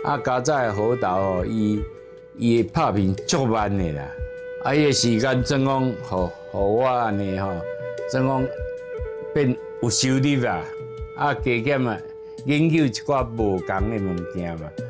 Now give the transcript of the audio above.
啊，加早好豆吼，伊拍片足慢的啦，啊，伊个时间怎讲，互我安尼吼，怎讲变有收入啊，啊，加减啊，研究一寡无共的物件嘛。